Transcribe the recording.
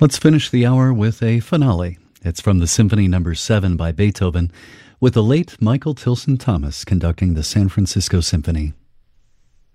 Let's finish the hour with a finale. It's from the Symphony No. 7 by Beethoven, with the late Michael Tilson Thomas conducting the San Francisco Symphony.